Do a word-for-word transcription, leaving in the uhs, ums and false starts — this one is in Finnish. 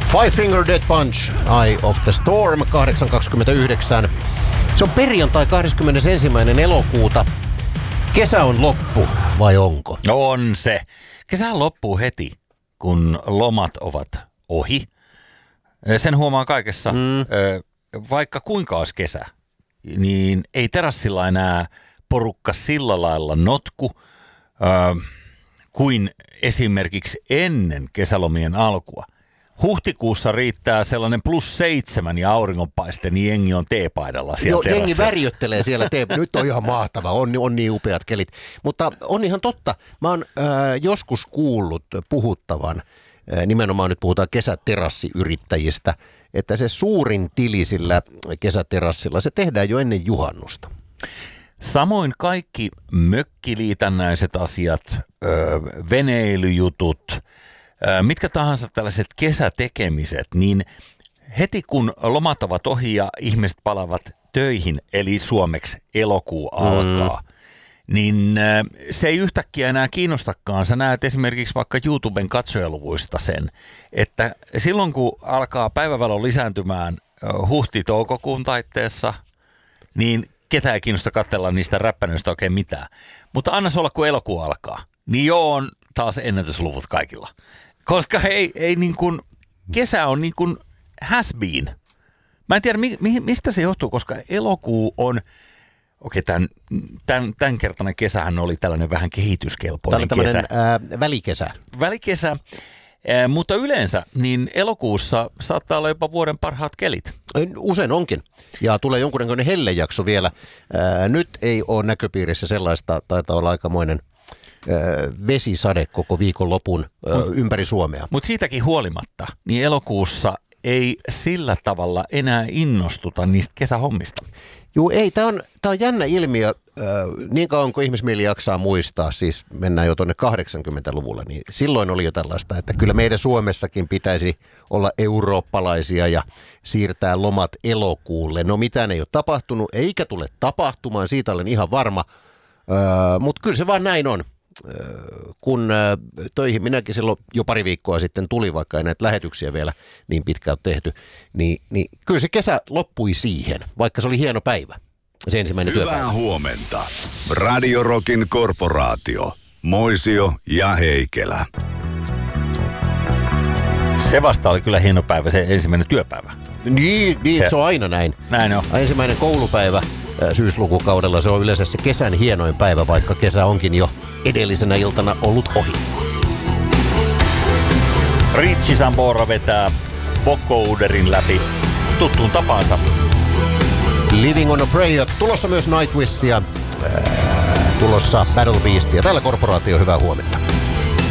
Five Finger Death Punch, Eye of the Storm, kahdeksan kaksikymmentäyhdeksän. Se on perjantai kahdeskymmenesensimmäinen elokuuta. Kesä on loppu, vai onko? On se. Kesä loppuu heti, kun lomat ovat ohi. Sen huomaa kaikessa. Mm. Vaikka kuinka olisi kesä, niin ei terassilla enää porukka sillä lailla notku kuin esimerkiksi ennen kesälomien alkua. Huhtikuussa riittää sellainen plus seitsemän ja auringonpaiste, niin jengi on teepaidalla siellä Joo, terassilla. jengi värjöttelee siellä tee. Nyt on ihan mahtava, on, on niin upeat kelit. Mutta on ihan totta. Mä oon äh, joskus kuullut puhuttavan, äh, nimenomaan nyt puhutaan kesäterassiyrittäjistä, että se suurin tili sillä kesäterassilla, se tehdään jo ennen juhannusta. Samoin kaikki mökkiliitännäiset asiat, öö, veneilyjutut, öö, mitkä tahansa tällaiset kesätekemiset, niin heti kun lomat ovat ohi ja ihmiset palavat töihin, eli suomeksi elokuu alkaa, mm. niin öö, se ei yhtäkkiä enää kiinnostakaan. Sä näet esimerkiksi vaikka YouTuben katsojaluvuista sen, että silloin kun alkaa päivävalo lisääntymään öö, huhti-toukokuun taitteessa, niin ketä ei kiinnosta katsella niistä räppänöistä oikein mitään. Mutta anna olla, kun elokuu alkaa, niin joo, on taas ennätysluvut kaikilla. Koska ei, ei niin kuin, kesä on niin kuin has been. Mä en tiedä, mi, mi, mistä se johtuu, koska elokuu on, okei, tämän, tämän, tämänkertainen kesähän oli tällainen vähän kehityskelpoinen Tämä kesä. Ää, välikesä. Välikesä. Eh, mutta yleensä niin elokuussa saattaa olla jopa vuoden parhaat kelit. Usein onkin. Ja tulee jonkunnäköinen hellejakso vielä. Ää, nyt ei ole näköpiirissä sellaista, taitaa olla aikamoinen ää, vesisade koko viikonlopun ää, ympäri Suomea. Mutta siitäkin huolimatta, niin elokuussa ei sillä tavalla enää innostuta niistä kesähommista. Joo, ei. Tämä on, tämä on jännä ilmiö. Niin kauan kuin ihmismieli jaksaa muistaa, siis mennään jo tuonne kahdeksankymmentäluvulla, niin silloin oli jo tällaista, että kyllä meidän Suomessakin pitäisi olla eurooppalaisia ja siirtää lomat elokuulle. No mitään ei ole tapahtunut, eikä tule tapahtumaan, siitä olen ihan varma, mutta kyllä se vaan näin on. Kun töihin minäkin silloin jo pari viikkoa sitten tuli, vaikka ei näitä lähetyksiä vielä niin pitkään ole tehty, niin, niin kyllä se kesä loppui siihen, vaikka se oli hieno päivä. Se ensimmäinen Hyvää työpäivä. huomenta. Radio Rockin korporaatio. Moisio ja Heikelä. Se vasta oli kyllä hieno päivä, se ensimmäinen työpäivä. Niin, niin se, se on aina näin. Näin on. Ensimmäinen koulupäivä syyslukukaudella, se on yleensä se kesän hienoin päivä, vaikka kesä onkin jo edellisenä iltana ollut ohi. Richie Sambora vetää vocouderin läpi tuttuun tapaansa. Living on a Prayer. Tulossa myös Nightwishia, äh, tulossa Battle Beastia. Täällä korporaatio, hyvää huomenta.